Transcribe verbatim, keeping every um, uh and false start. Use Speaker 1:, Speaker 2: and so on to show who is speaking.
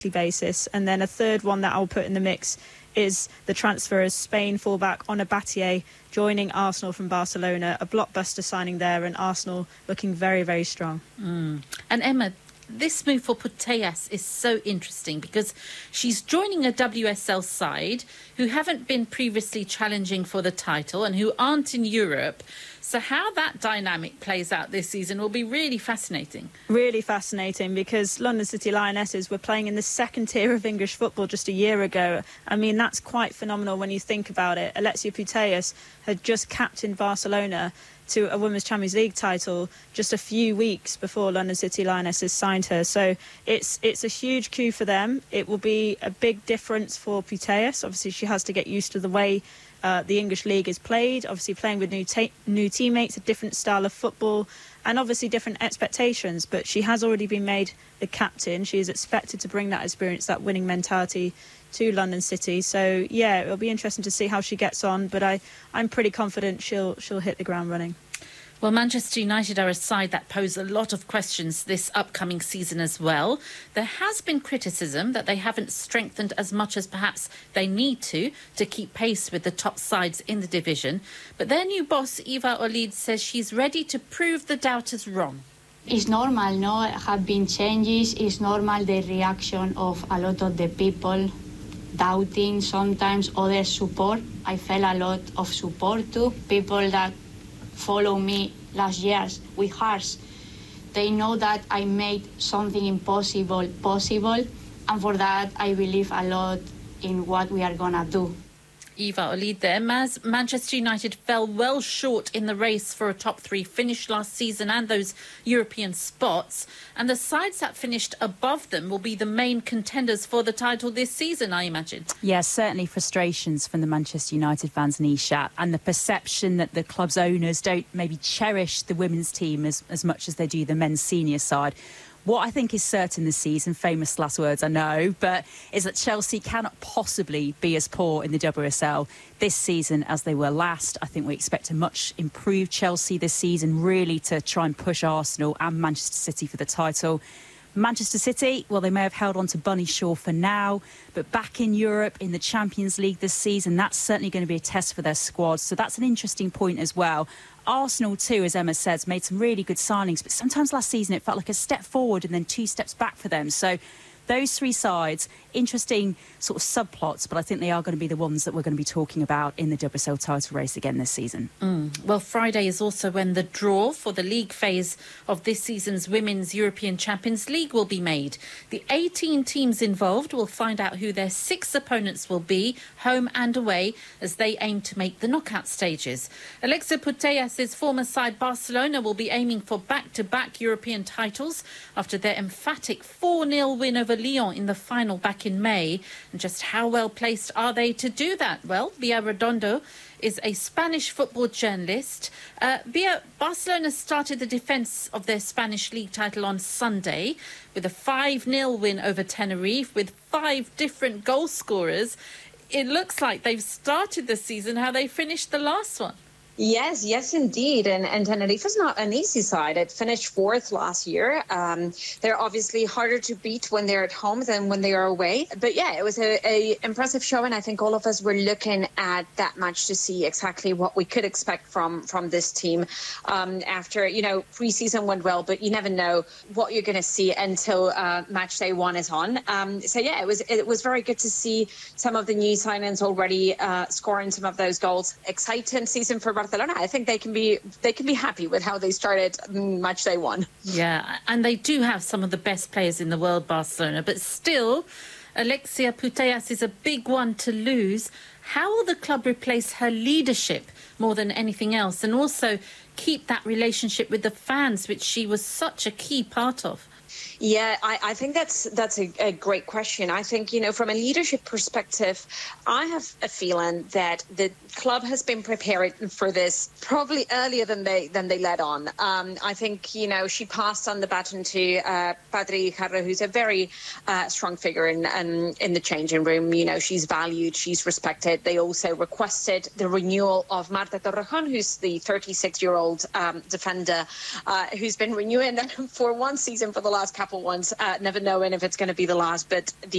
Speaker 1: basis. And then a third one that I'll put in the mix is the transfer as Spain fullback Ona Batlle joining Arsenal from Barcelona, a blockbuster signing there, and Arsenal looking very, very strong.
Speaker 2: Mm. And Emma, this move for Putellas is so interesting because she's joining a W S L side who haven't been previously challenging for the title and who aren't in Europe. So how that dynamic plays out this season will be really fascinating.
Speaker 1: Really fascinating, because London City Lionesses were playing in the second tier of English football just a year ago. I mean, that's quite phenomenal when you think about it. Alexia Putellas had just captained Barcelona to a Women's Champions League title just a few weeks before London City Lionesses signed her. So it's it's a huge coup for them. It will be a big difference for Putellas. Obviously, she has to get used to the way uh, the English League is played, obviously playing with new, ta- new teammates, a different style of football, and obviously different expectations. But she has already been made the captain. She is expected to bring that experience, that winning mentality to London City. So yeah, it'll be interesting to see how she gets on, but I, I'm pretty confident she'll she'll hit the ground running.
Speaker 2: Well, Manchester United are a side that pose a lot of questions this upcoming season as well. There has been criticism that they haven't strengthened as much as perhaps they need to to keep pace with the top sides in the division. But their new boss, Eva Olid, says she's ready to prove the doubters wrong.
Speaker 3: It's normal, no? Have been changes. It's normal the reaction of a lot of the people doubting, sometimes other support. I felt a lot of support too. People that follow me last years with hearts, they know that I made something impossible possible, and for that I believe a lot in what we are gonna do.
Speaker 2: Eva Olid there. Maz, Manchester United fell well short in the race for a top three finish last season and those European spots. And the sides that finished above them will be the main contenders for the title this season, I imagine.
Speaker 4: Yes, certainly frustrations from the Manchester United fans, Nishat, and the perception that the club's owners don't maybe cherish the women's team as, as much as they do the men's senior side. What I think is certain this season, famous last words I know, but is that Chelsea cannot possibly be as poor in the W S L this season as they were last. I think we expect a much improved Chelsea this season, really to try and push Arsenal and Manchester City for the title. Manchester City, well, they may have held on to Bunny Shaw for now, but back in Europe in the Champions League this season, that's certainly going to be a test for their squad. So that's an interesting point as well. Arsenal too, as Emma says, made some really good signings, but sometimes last season it felt like a step forward and then two steps back for them. So those three sides, interesting sort of subplots, but I think they are going to be the ones that we're going to be talking about in the W S L title race again this season.
Speaker 2: Mm. Well, Friday is also when the draw for the league phase of this season's Women's European Champions League will be made. The eighteen teams involved will find out who their six opponents will be, home and away, as they aim to make the knockout stages. Alexia Putellas' former side Barcelona will be aiming for back-to-back European titles after their emphatic four nil win over Lyon in the final back in May. And just how well placed are they to do that? Well, Bia Redondo is a Spanish football journalist. Uh, Bia, Barcelona started the defence of their Spanish league title on Sunday with a five nil win over Tenerife with five different goal scorers. It looks like they've started the season how they finished the last one.
Speaker 5: Yes, yes, indeed. And, and Tenerife is not an easy side. It finished fourth last year. Um, they're obviously harder to beat when they're at home than when they are away. But yeah, it was a, a impressive show. And I think all of us were looking at that match to see exactly what we could expect from, from this team. Um, after, you know, preseason went well, but you never know what you're going to see until uh, match day one is on. Um, so yeah, it was it was very good to see some of the new signings already uh, scoring some of those goals. Exciting season for Barcelona. I think they can be they can be happy with how they started match day one.
Speaker 2: Yeah, and they do have some of the best players in the world, Barcelona, but still, Alexia Putellas is a big one to lose. How will the club replace her leadership more than anything else, and also keep that relationship with the fans, which she was such a key part of?
Speaker 5: Yeah, I, I think that's that's a, a great question. I think, you know, from a leadership perspective, I have a feeling that the club has been preparing for this probably earlier than they than they let on. Um, I think, you know, she passed on the baton to uh, Patri Guijarro, who's a very uh, strong figure in um, in the changing room. You know, she's valued, she's respected. They also requested the renewal of Marta Torrejón, who's the thirty-six-year-old um, defender uh, who's been renewing for one season for the last last couple ones, uh, never knowing if it's going to be the last. But the